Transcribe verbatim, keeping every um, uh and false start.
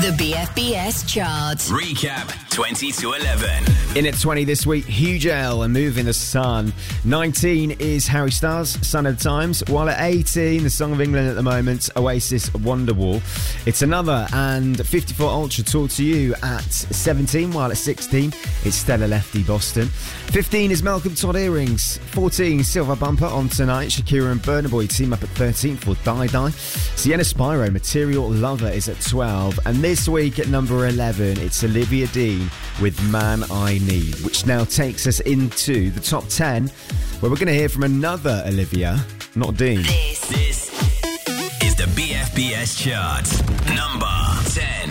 The B F B S chart. Recap twenty to eleven. In at twenty this week, Huge L and Move in the Sun. nineteen is Harry Styles, Sign of the Times. While at eighteen, the Song of England at the moment, Oasis, Wonderwall. It's Another and fifty-four Ultra, Talk to You at seventeen. While at sixteen, it's Stella Lefty, Boston. fifteen is Malcolm Todd Earrings. fourteen, Silver Bumper on Tonight. Shakira and Burna Boy team up at thirteen for Die Die. Sienna Spyro, Material Lover is at twelve. And this week at number eleven, it's Olivia Dean with Man I Need, which now takes us into the top ten, where we're going to hear from another Olivia, not Dean. This, This is the B F B S chart. Number ten.